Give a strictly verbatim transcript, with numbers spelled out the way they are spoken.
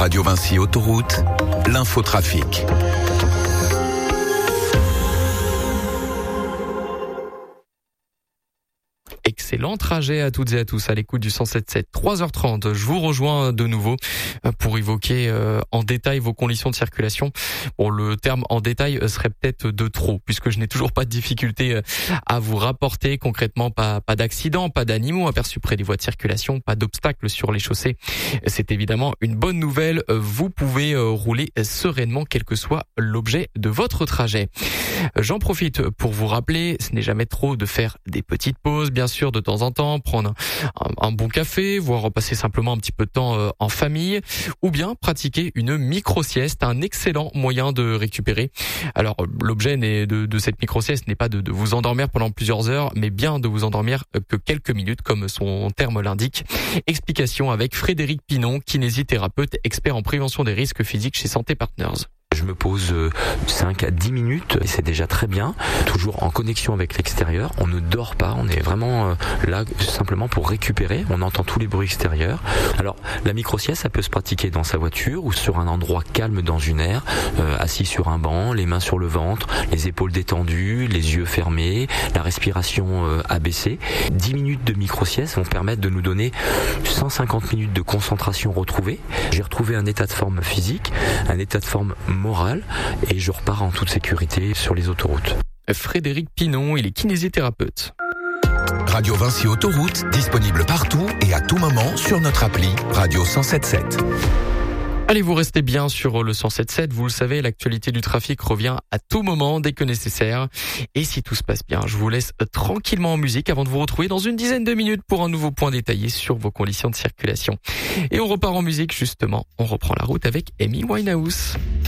Radio Vinci Autoroute, l'infotrafic. Excellent trajet à toutes et à tous à l'écoute du cent sept sept. trois heures trente, je vous rejoins de nouveau pour évoquer en détail vos conditions de circulation. Bon, le terme en détail serait peut-être de trop, puisque je n'ai toujours pas de difficulté à vous rapporter concrètement, pas, pas d'accidents, pas d'animaux aperçus près des voies de circulation, pas d'obstacles sur les chaussées. C'est évidemment une bonne nouvelle. Vous pouvez rouler sereinement, quel que soit l'objet de votre trajet. J'en profite pour vous rappeler, ce n'est jamais trop de faire des petites pauses, bien sûr, de temps en temps, prendre un, un bon café, voire passer simplement un petit peu de temps euh, en famille, ou bien pratiquer une micro-sieste, un excellent moyen de récupérer. Alors, l'objet n'est de, de cette micro-sieste n'est pas de, de vous endormir pendant plusieurs heures, mais bien de vous endormir que quelques minutes, comme son terme l'indique. Explication avec Frédéric Pinon, kinésithérapeute, expert en prévention des risques physiques chez Santé Partners. Je me pose cinq à dix minutes et c'est déjà très bien. Toujours en connexion avec l'extérieur. On ne dort pas. On est vraiment là simplement pour récupérer. On entend tous les bruits extérieurs. Alors, la micro-sieste, ça peut se pratiquer dans sa voiture ou sur un endroit calme dans une aire, euh, assis sur un banc, les mains sur le ventre, les épaules détendues, les yeux fermés, la respiration euh, abaissée. dix minutes de micro-sieste vont permettre de nous donner cent cinquante minutes de concentration retrouvée. J'ai retrouvé un état de forme physique, un état de forme morale et je repars en toute sécurité sur les autoroutes. Frédéric Pinon, il est kinésithérapeute. Radio Vinci Autoroute, disponible partout et à tout moment sur notre appli Radio cent sept sept. Allez, vous restez bien sur le cent sept sept. Vous le savez, l'actualité du trafic revient à tout moment, dès que nécessaire. Et si tout se passe bien, je vous laisse tranquillement en musique avant de vous retrouver dans une dizaine de minutes pour un nouveau point détaillé sur vos conditions de circulation. Et on repart en musique, justement. On reprend la route avec Amy Winehouse.